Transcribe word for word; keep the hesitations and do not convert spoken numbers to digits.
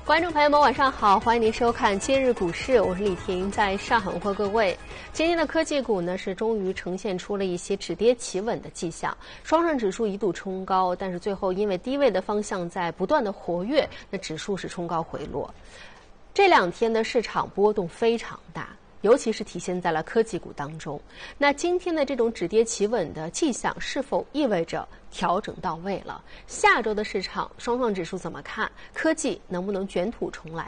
观众朋友们，晚上好，欢迎您收看今日股市，我是李婷，在上海问候各位。今天的科技股呢，是终于呈现出了一些止跌企稳的迹象，双上指数一度冲高，但是最后因为低位的方向在不断的活跃，那指数是冲高回落。这两天的市场波动非常大，尤其是体现在了科技股当中。那今天的这种止跌企稳的迹象，是否意味着调整到位了？下周的市场，双创指数怎么看？科技能不能卷土重来